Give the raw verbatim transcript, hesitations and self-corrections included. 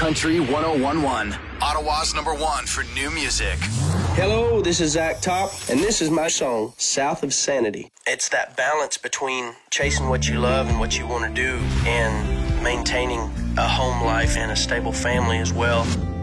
Country one oh one point one, Ottawa's number one for new music. Hello, this is Zach Top, and this is my song, South of Sanity. It's that balance between chasing what you love and what you want to do and maintaining a home life and a stable family as well.